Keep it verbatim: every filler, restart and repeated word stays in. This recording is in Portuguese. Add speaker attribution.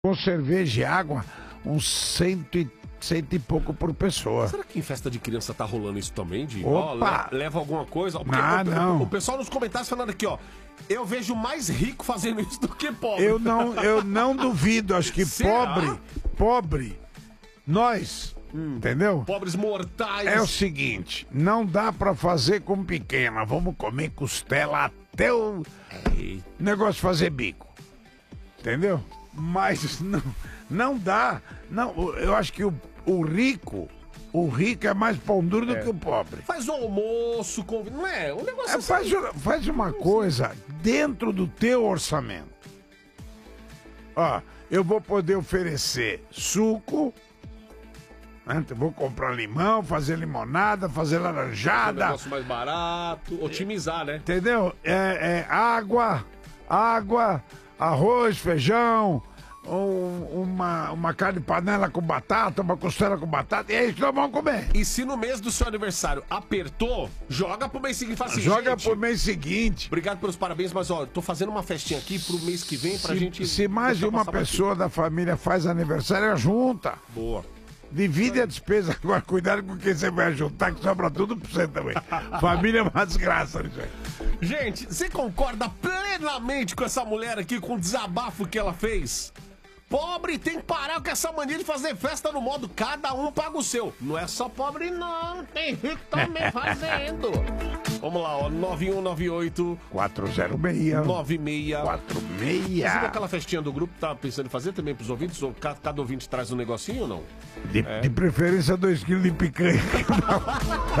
Speaker 1: Com cerveja e água, uns cento e, cento e pouco por pessoa.
Speaker 2: Será que em festa de criança tá rolando isso também? De,
Speaker 1: Opa!
Speaker 2: Ó, le, leva alguma coisa? Porque
Speaker 1: Ah,
Speaker 2: o,
Speaker 1: não.
Speaker 2: O, o pessoal nos comentários falando aqui, ó. Eu vejo mais rico fazendo isso do que pobre.
Speaker 1: Eu não, eu não duvido, acho que
Speaker 2: Será?
Speaker 1: pobre, pobre, nós, hum, entendeu?
Speaker 2: Pobres mortais.
Speaker 1: É o seguinte, não dá pra fazer com pequena, vamos comer costela até o
Speaker 2: Ei.
Speaker 1: negócio de fazer bico, entendeu? Mas não, não dá, não, eu acho que o, o rico, o rico é mais pão duro do
Speaker 2: É.
Speaker 1: que o pobre.
Speaker 2: Faz o almoço, com... não é? Um negócio
Speaker 1: É,
Speaker 2: assim.
Speaker 1: faz, faz uma coisa dentro do teu orçamento. Ó, eu vou poder oferecer suco, né? Eu vou comprar limão, fazer limonada, fazer
Speaker 2: Um
Speaker 1: laranjada,
Speaker 2: negócio mais barato, otimizar, né?
Speaker 1: entendeu? É, é água, água, arroz, feijão, um- uma, uma carne de panela com batata, uma costela com batata, e é isso que nós vamos comer.
Speaker 2: E se no mês do seu aniversário apertou, joga pro mês seguinte. Fala assim,
Speaker 1: Joga
Speaker 2: gente,
Speaker 1: pro mês seguinte.
Speaker 2: obrigado pelos parabéns, mas ó, tô fazendo uma festinha aqui pro mês que vem pra
Speaker 1: Se,
Speaker 2: gente...
Speaker 1: se mais de
Speaker 2: deixar
Speaker 1: uma
Speaker 2: passar
Speaker 1: pessoa da família faz aniversário, junta.
Speaker 2: batido. Boa.
Speaker 1: Divide a despesa. Agora, cuidado com quem você vai juntar, que sobra tudo pra você também. Família é uma desgraça, isso aí.
Speaker 2: Gente, você concorda plenamente com essa mulher aqui, com o desabafo que ela fez? Pobre tem que parar com essa mania de fazer festa no modo cada um paga o seu. Não é só pobre não, tem rico também fazendo. Vamos lá, ó, nove um nove oito
Speaker 1: quatro zero seis
Speaker 2: nove seis.
Speaker 1: quatro
Speaker 2: Inclusive
Speaker 1: seis.
Speaker 2: aquela festinha do grupo, tá pensando em fazer também pros ouvintes? Ou ca- cada ouvinte traz um negocinho ou não?
Speaker 1: De, de preferência, dois quilos de picanha.